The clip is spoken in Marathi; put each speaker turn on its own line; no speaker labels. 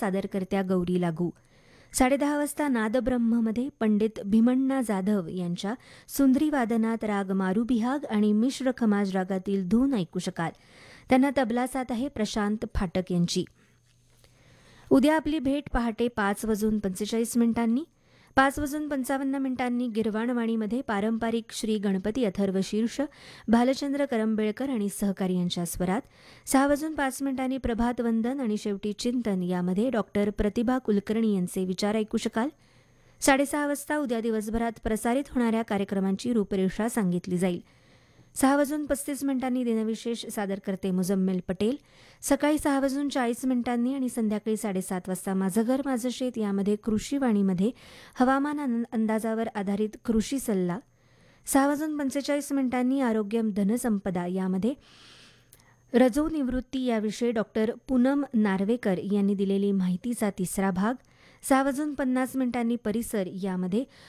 सादरकर्त्या गौरी लागू. 10:30 वाजता नादब्रह्ममध्ये पंडित भीमण्णा जाधव यांच्या सुंद्री वादनात राग मारुबिहाग आणि मिश्र खमाज रागातील धून ऐकू शकाल. त्यांना तबला साथ आहे प्रशांत फाटक यांची. उद्या आपली भेट पहाटे 5:45 5:55 गिरवाणवाणीमध्ये पारंपरिक श्री गणपती अथर्व शीर्ष भालचंद्र करंबेळकर आणि सहकारी यांच्या स्वरात. 6:05 प्रभात वंदन आणि शेवटी चिंतन यामध्ये डॉक्टर प्रतिभा कुलकर्णी यांचे विचार ऐकू शकाल. 6:30 वाजता उद्या दिवसभरात प्रसारित होणाऱ्या कार्यक्रमांची रूपरेषा सांगितली जाईल. 6:35 दिनविशेष सादरकर्ते मुजम्मेल पटेल. सकाळी 6:40 आणि संध्याकाळी 7:30 वाजता माझं घर माझं शेत यामध्ये कृषीवाणीमध्ये हवामान अंदाजावर आधारित कृषी सल्ला. 6:45 आरोग्यम धनसंपदा यामध्ये रजो निवृत्ती याविषयी डॉक्टर पूनम नार्वेकर यांनी दिलेली माहितीचा 3रा भाग. 6:50 परिसर यामध्ये